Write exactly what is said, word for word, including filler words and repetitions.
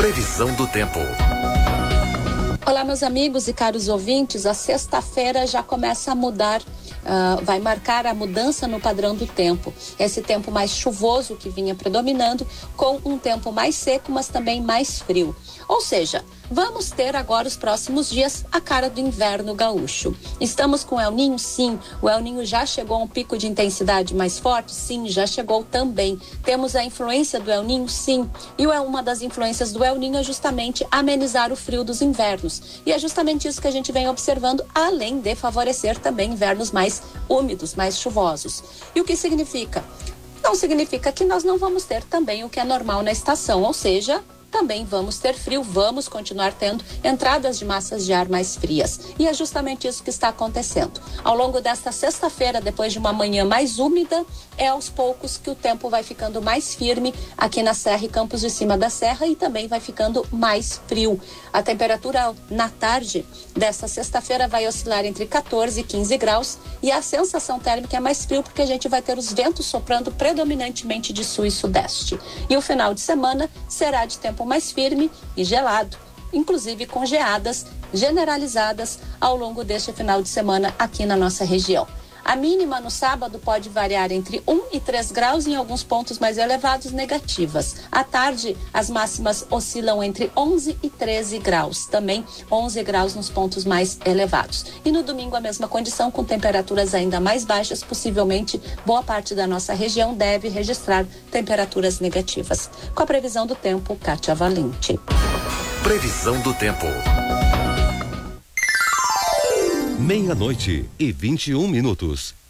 Previsão do tempo. Olá, meus amigos e caros ouvintes, a sexta-feira já começa a mudar, uh, vai marcar a mudança no padrão do tempo. Esse tempo mais chuvoso que vinha predominando, com um tempo mais seco, mas também mais frio. Ou seja, vamos ter agora os próximos dias a cara do inverno gaúcho. Estamos com o El Ninho? Sim. O El Ninho já chegou a um pico de intensidade mais forte? Sim, já chegou também. Temos a influência do El Ninho? Sim. E uma das influências do El Ninho é justamente amenizar o frio dos invernos. E é justamente isso que a gente vem observando, além de favorecer também invernos mais úmidos, mais chuvosos. E o que significa? Não significa que nós não vamos ter também o que é normal na estação, ou seja, também vamos ter frio, vamos continuar tendo entradas de massas de ar mais frias. E é justamente isso que está acontecendo. Ao longo desta sexta-feira, depois de uma manhã mais úmida, é aos poucos que o tempo vai ficando mais firme aqui na Serra e Campos de Cima da Serra e também vai ficando mais frio. A temperatura na tarde desta sexta-feira vai oscilar entre quatorze e quinze graus e a sensação térmica é mais frio porque a gente vai ter os ventos soprando predominantemente de sul e sudeste. E o final de semana será de tempo mais firme e gelado, inclusive com geadas generalizadas ao longo deste final de semana aqui na nossa região. A mínima no sábado pode variar entre um e três graus, em alguns pontos mais elevados, negativas. À tarde, as máximas oscilam entre onze e treze graus, também onze graus nos pontos mais elevados. E no domingo a mesma condição, com temperaturas ainda mais baixas, possivelmente boa parte da nossa região deve registrar temperaturas negativas. Com a previsão do tempo, Kátia Valente. Previsão do tempo. Meia-noite e vinte e um minutos.